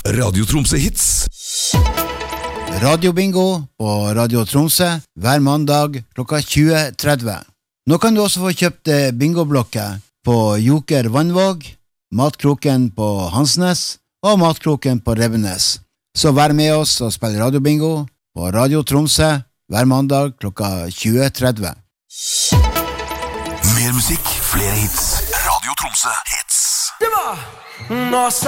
Radio Tromsø Hits. Radiobingo på Radio Tromsø hver mandag klokka 20.30. Nå kan du også få kjøpt bingoblokker på Joker Vannvåg, Matkroken på Hansnes og Matkroken på Rebbenes. Så vær med oss og spill radiobingo på Radio Tromsø hver mandag klokka 20.30. Mer musikk, flere hits. Radio Tromsø Hits. Det var